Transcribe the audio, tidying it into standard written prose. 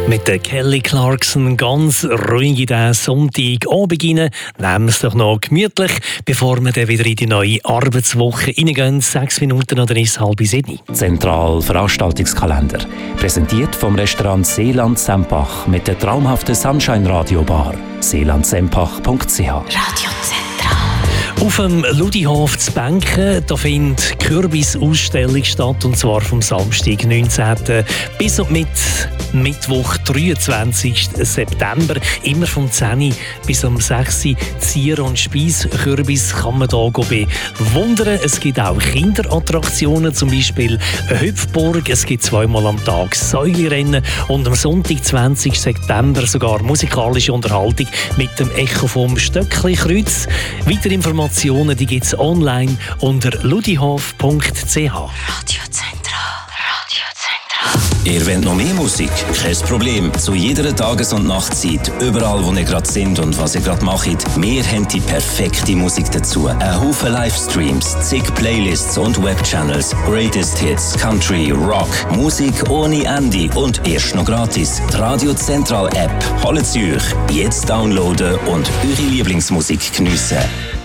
Mit der Kelly Clarkson ganz ruhig in diesen Sonntagabend beginnen. Nehmen wir es doch noch gemütlich, bevor wir dann wieder in die neue Arbeitswoche reingehen. 6 Minuten oder ist es 6:30. Zentral Veranstaltungskalender. Präsentiert vom Restaurant Seeland Sempach mit der traumhaften Sunshine Radio Bar. seelandsempach.ch. Radio Zentral. Auf dem Ludihof zu Benken, da findet die Kürbis-Ausstellung statt, und zwar vom Samstag, 19. bis und mit Mittwoch, 23. September. Immer vom 10. bis um 6. Zier- und Speiskürbis kann man hier bewundern. Es gibt auch Kinderattraktionen, zum Beispiel eine Hüpfburg. Es gibt 2-mal am Tag Säulerennen und am Sonntag, 20. September, sogar musikalische Unterhaltung mit dem Echo vom Stöckli-Kreuz. Weitere Informationen gibt es online unter ludihof.ch. Radio Zentral. Ihr wollt noch mehr Musik? Kein Problem. Zu jeder Tages- und Nachtzeit, überall wo ihr gerade sind und was ihr gerade macht, wir haben die perfekte Musik dazu. Ein Haufen Livestreams, zig Playlists und Webchannels, Greatest Hits, Country, Rock, Musik ohne Ende und erst noch gratis. Die Radio Zentral App. Holt sie euch. Jetzt downloaden und eure Lieblingsmusik geniessen.